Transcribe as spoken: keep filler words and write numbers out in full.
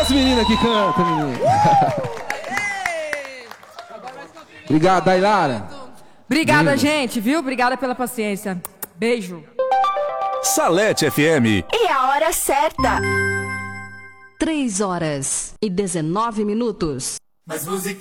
as meninas que cantam, menina. Obrigado, Dailara. Obrigada, Menina. gente, viu? Obrigada pela paciência. Beijo. Salete F M. E a hora certa. Três horas e dezenove minutos. Mais música.